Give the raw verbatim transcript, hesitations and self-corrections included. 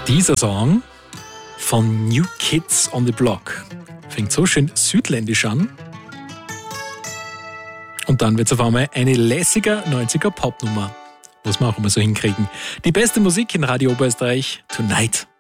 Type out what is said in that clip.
Dieser Song von New Kids on the Block fängt so schön südländisch an. Und dann wird es auf einmal eine lässiger neunziger Popnummer, was wir auch immer so hinkriegen. Die beste Musik in Radio Oberösterreich, Tonight.